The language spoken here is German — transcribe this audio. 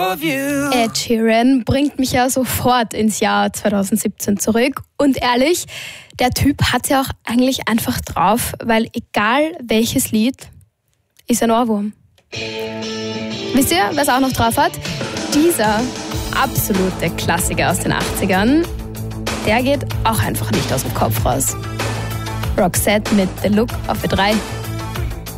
of you. Ed Sheeran bringt mich ja sofort ins Jahr 2017 zurück. Und ehrlich, der Typ hat es ja auch eigentlich einfach drauf, weil egal welches Lied, ist ein Ohrwurm. Wisst ihr, wer es auch noch drauf hat? Dieser absolute Klassiker aus den 80ern, der geht auch einfach nicht aus dem Kopf raus. Roxette mit The Look of the 3.